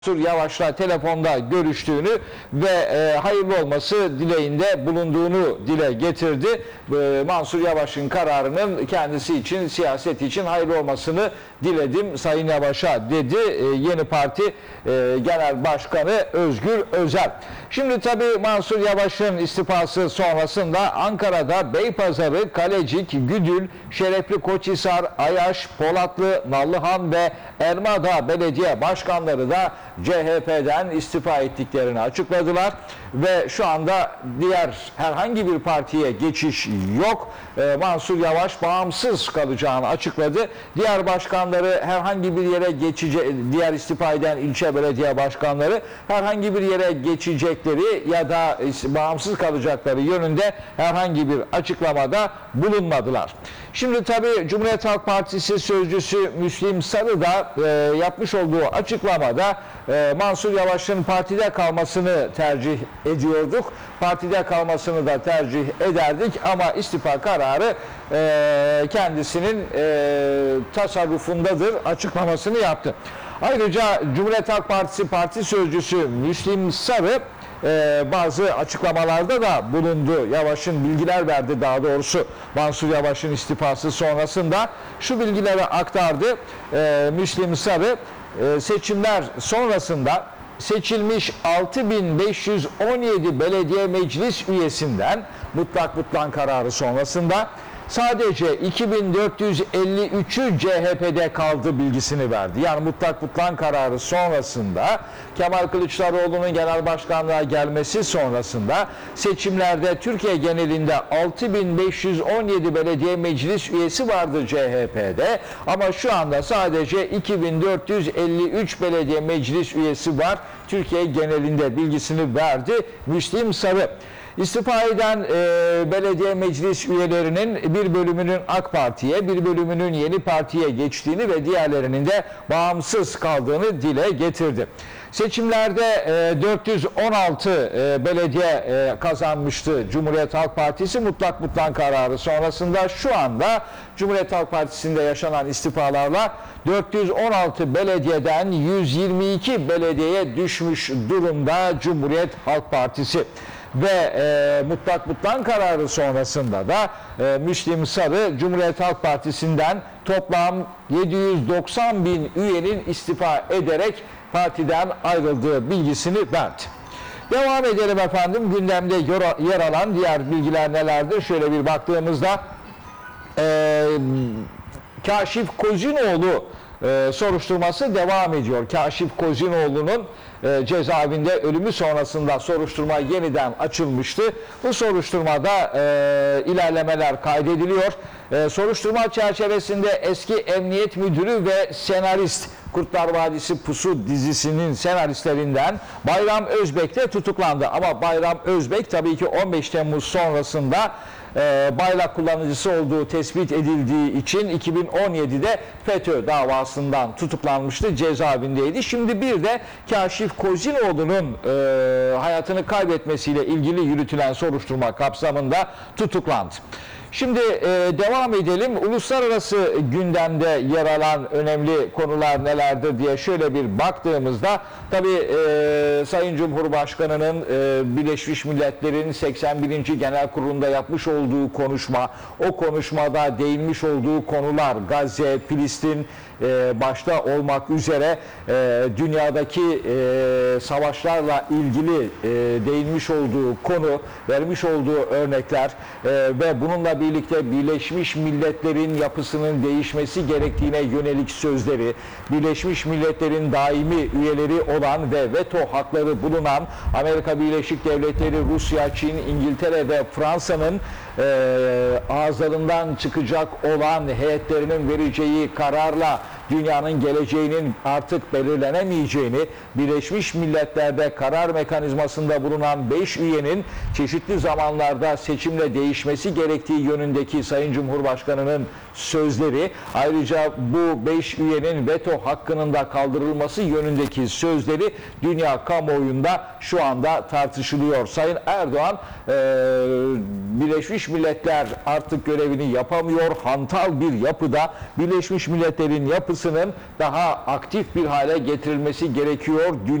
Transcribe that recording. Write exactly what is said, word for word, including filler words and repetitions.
Mansur Yavaş'la telefonda görüştüğünü ve e, hayırlı olması dileğinde bulunduğunu dile getirdi. E, Mansur Yavaş'ın kararının kendisi için, siyaset için hayırlı olmasını diledim Sayın Yavaş'a dedi e, yeni parti e, genel başkanı Özgür Özel. Şimdi tabii Mansur Yavaş'ın istifası sonrasında Ankara'da Beypazarı, Kalecik, Güdül, Şerefli Koçhisar, Ayaş, Polatlı, Nallıhan ve Elmadağ belediye başkanları da C H P'den istifa ettiklerini açıkladılar ve şu anda diğer herhangi bir partiye geçiş yok. Ee, Mansur Yavaş bağımsız kalacağını açıkladı. Diğer başkanları herhangi bir yere geçecek, diğer istifa eden ilçe belediye başkanları herhangi bir yere geçecekleri ya da bağımsız kalacakları yönünde herhangi bir açıklamada bulunmadılar. Şimdi tabii Cumhuriyet Halk Partisi sözcüsü Müslim Sarı da e, yapmış olduğu açıklamada e, Mansur Yavaş'ın partide kalmasını tercih ediyorduk. Partide kalmasını da tercih ederdik ama istifa kararı e, kendisinin e, tasarrufundadır açıklamasını yaptı. Ayrıca Cumhuriyet Halk Partisi Parti Sözcüsü Müslim Sarı Ee, bazı açıklamalarda da bulundu. Yavaş'ın bilgiler verdi, daha doğrusu Mansur Yavaş'ın istifası sonrasında şu bilgileri aktardı. Ee, Müslim Sarı e, seçimler sonrasında seçilmiş altı bin beş yüz on yedi belediye meclis üyesinden mutlak butlan kararı sonrasında sadece iki bin dört yüz elli üçü C H P'de kaldı bilgisini verdi. Yani mutlak butlan kararı sonrasında Kemal Kılıçdaroğlu'nun genel başkanlığa gelmesi sonrasında seçimlerde Türkiye genelinde altı bin beş yüz on yedi belediye meclis üyesi vardı C H P'de ama şu anda sadece iki bin dört yüz elli üç belediye meclis üyesi var Türkiye genelinde bilgisini verdi Müslim Sarı. İstifa eden e, belediye meclis üyelerinin bir bölümünün AK Parti'ye, bir bölümünün Yeni Parti'ye geçtiğini ve diğerlerinin de bağımsız kaldığını dile getirdi. Seçimlerde e, dört yüz on altı e, belediye e, kazanmıştı Cumhuriyet Halk Partisi mutlak butlan kararı sonrasında. Şu anda Cumhuriyet Halk Partisi'nde yaşanan istifalarla dört yüz on altı belediyeden yüz yirmi iki belediyeye düşmüş durumda Cumhuriyet Halk Partisi. Ve e, mutlak butlan kararı sonrasında da e, Müslim Sarı Cumhuriyet Halk Partisi'nden toplam yedi yüz doksan bin üyenin istifa ederek partiden ayrıldığı bilgisini verdi. Devam edelim efendim. Gündemde yer alan diğer bilgiler nelerdir? Şöyle bir baktığımızda e, Kaşif Kozinoğlu e, soruşturması devam ediyor. Kaşif Kozinoğlu'nun e, cezaevinde ölümü sonrasında soruşturma yeniden açılmıştı. Bu soruşturmada e, ilerlemeler kaydediliyor. E, soruşturma çerçevesinde eski emniyet müdürü ve senarist Kurtlar Vadisi Pusu dizisinin senaristlerinden Bayram Özbek de tutuklandı. Ama Bayram Özbek tabii ki on beş Temmuz sonrasında e, bayrak kullanıcısı olduğu tespit edildiği için iki bin on yedide FETÖ davasından tutuklanmıştı, cezaevindeydi. Şimdi bir de Kaşif Kozinoğlu'nun e, hayatını kaybetmesiyle ilgili yürütülen soruşturma kapsamında tutuklandı. Şimdi e, devam edelim. Uluslararası gündemde yer alan önemli konular nelerdir diye şöyle bir baktığımızda tabii e, Sayın Cumhurbaşkanı'nın e, Birleşmiş Milletler'in seksen birinci Genel Kurulu'nda yapmış olduğu konuşma, o konuşmada değinmiş olduğu konular Gazze, Filistin e, başta olmak üzere e, dünyadaki e, savaşlarla ilgili e, değinmiş olduğu konu, vermiş olduğu örnekler e, ve bununla birlikte Birleşmiş Milletler'in yapısının değişmesi gerektiğine yönelik sözleri, Birleşmiş Milletler'in daimi üyeleri olan ve veto hakları bulunan Amerika Birleşik Devletleri, Rusya, Çin, İngiltere ve Fransa'nın e, ağızlarından çıkacak olan heyetlerinin vereceği kararla dünyanın geleceğinin artık belirlenemeyeceğini, Birleşmiş Milletler'de karar mekanizmasında bulunan beş üyenin çeşitli zamanlarda seçimle değişmesi gerektiği yönündeki Sayın Cumhurbaşkanı'nın sözleri, ayrıca bu beş üyenin veto hakkının da kaldırılması yönündeki sözleri dünya kamuoyunda şu anda tartışılıyor. Sayın Erdoğan, e, Birleşmiş Milletler artık görevini yapamıyor, hantal bir yapıda Birleşmiş Milletler'in yapısı yapısının daha aktif bir hale getirilmesi gerekiyor.